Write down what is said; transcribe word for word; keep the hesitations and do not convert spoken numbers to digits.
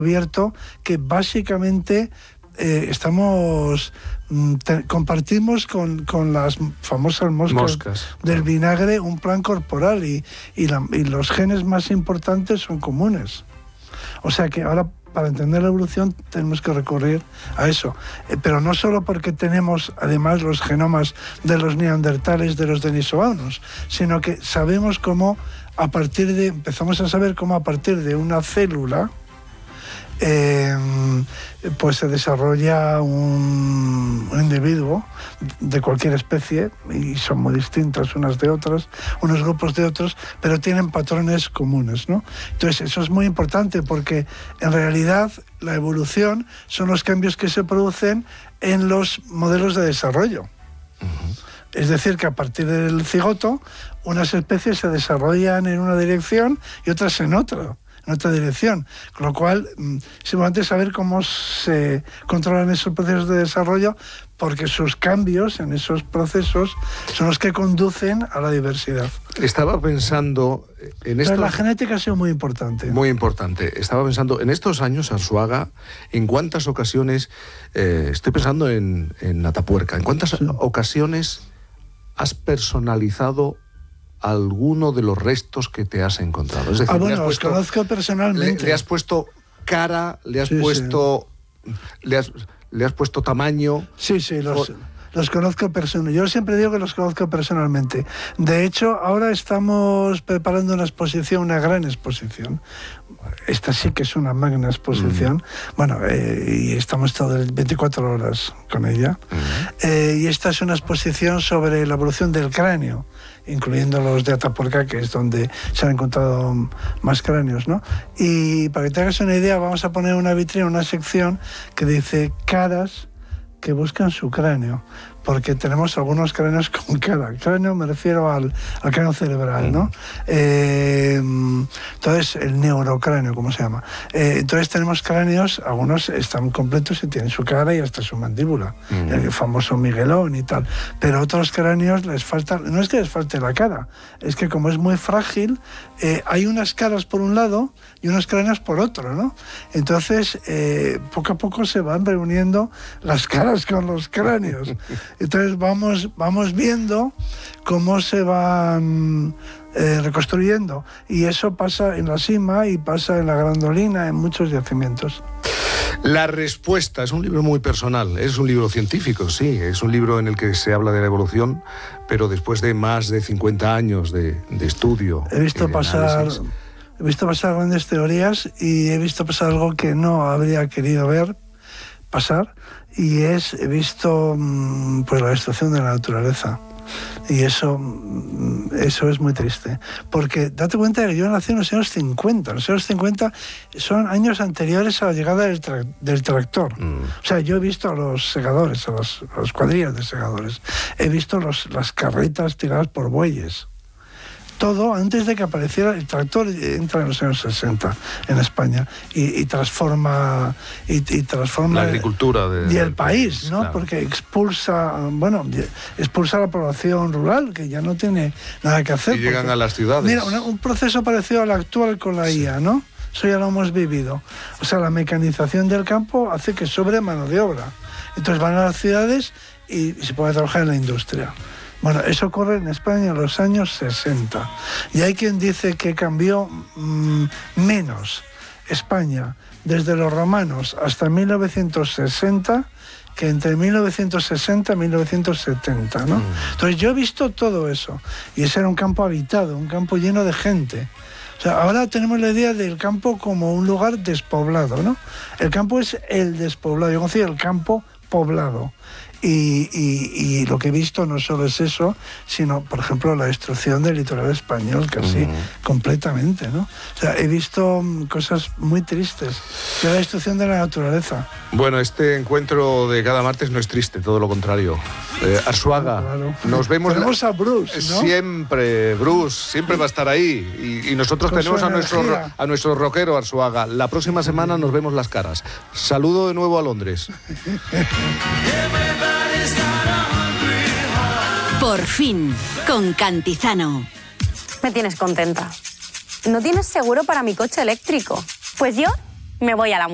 abierto que básicamente eh, estamos te, compartimos con, con las famosas moscas, moscas del vinagre un plan corporal y, y, la, y los genes más importantes son comunes. O sea que ahora, para entender la evolución, tenemos que recurrir a eso. Eh, pero no solo porque tenemos, además, los genomas de los neandertales, de los denisovanos, sino que sabemos cómo, a partir de, empezamos a saber cómo a partir de una célula, eh, pues se desarrolla un, un individuo de cualquier especie, y son muy distintas unas de otras, unos grupos de otros, pero tienen patrones comunes, ¿no? Entonces eso es muy importante porque en realidad la evolución son los cambios que se producen en los modelos de desarrollo. Uh-huh. Es decir, que a partir del cigoto unas especies se desarrollan en una dirección y otras en otra. en otra dirección, con lo cual es importante saber cómo se controlan esos procesos de desarrollo, porque sus cambios en esos procesos son los que conducen a la diversidad. Estaba pensando en esto. La genética ha sido muy importante. Muy importante. Estaba pensando en estos años, Arzuaga, en cuántas ocasiones, eh, estoy pensando en, en Atapuerca, en cuántas sí. ocasiones has personalizado alguno de los restos que te has encontrado. Es decir, ah, bueno, le has puesto, los conozco personalmente. Le, le has puesto cara, le has sí, puesto... Sí. Le, has, le has puesto tamaño. Sí, sí, los, los conozco personalmente. Yo siempre digo que los conozco personalmente. De hecho, ahora estamos preparando una exposición, una gran exposición. Esta sí que es una magna exposición. Mm. Bueno, eh, y estamos todas veinticuatro horas con ella. Mm. Eh, y esta es una exposición sobre la evolución del cráneo, incluyendo los de Atapuerca, que es donde se han encontrado más cráneos, ¿no? Y para que te hagas una idea, vamos a poner una vitrina, una sección que dice caras que buscan su cráneo, porque tenemos algunos cráneos con cara. Cráneo me refiero al, al cráneo cerebral, ¿no? Eh, entonces, el neurocráneo, ¿cómo se llama? Eh, entonces tenemos cráneos, algunos están completos y tienen su cara y hasta su mandíbula, mm. el famoso Miguelón y tal, pero otros cráneos les falta, no es que les falte la cara, es que como es muy frágil, eh, hay unas caras por un lado y unos cráneos por otro, ¿no? Entonces, eh, poco a poco se van reuniendo las caras con los cráneos. Entonces vamos, vamos viendo cómo se van eh, reconstruyendo. Y eso pasa en la sima y pasa en la Grandolina, en muchos yacimientos. La respuesta es un libro muy personal, es un libro científico, sí, es un libro en el que se habla de la evolución, pero después de más de cincuenta años de, de estudio. He visto pasar... He visto pasar grandes teorías y he visto pasar algo que no habría querido ver pasar, y es, he visto pues la destrucción de la naturaleza. Y eso, eso es muy triste. Porque date cuenta que yo nací en los años cincuenta. Los años cincuenta son años anteriores a la llegada del, tra del tractor. Mm. O sea, yo he visto a los segadores, a, los, a las cuadrillas de segadores. He visto los, las carretas tiradas por bueyes. Todo antes de que apareciera el tractor. Entra en los años sesenta en España y, y transforma y, y transforma la agricultura de, y el país, ¿no? Claro. Porque expulsa, bueno, expulsa a la población rural, que ya no tiene nada que hacer. Y llegan porque, a las ciudades. Mira, un, un proceso parecido al actual con la sí. I A, ¿no? Eso ya lo hemos vivido. O sea, la mecanización del campo hace que sobre mano de obra. Entonces van a las ciudades y, y se puede trabajar en la industria. Bueno, eso ocurre en España en los años sesenta. Y hay quien dice que cambió mmm, menos España desde los romanos hasta mil novecientos sesenta que entre mil novecientos sesenta y mil novecientos setenta, ¿no? Mm. Entonces yo he visto todo eso. Y ese era un campo habitado, un campo lleno de gente. O sea, ahora tenemos la idea del campo como un lugar despoblado, ¿no? El campo es el despoblado. Yo considero el campo poblado. Y, y, y lo que he visto no solo es eso, sino, por ejemplo, la destrucción del litoral español, casi mm. completamente, ¿no? O sea, he visto cosas muy tristes, de la destrucción de la naturaleza. Bueno, este encuentro de cada martes no es triste, todo lo contrario. Eh, Arzuaga, claro. Nos vemos... Tenemos la... a Bruce, ¿no? Siempre, Bruce, siempre va a estar ahí. Y, y nosotros Con tenemos a nuestro, a nuestro rockero, Arzuaga. La próxima semana nos vemos las caras. Saludo de nuevo a Londres. Por fin, con Cantizano. Me tienes contenta. ¿No tienes seguro para mi coche eléctrico? Pues yo me voy a la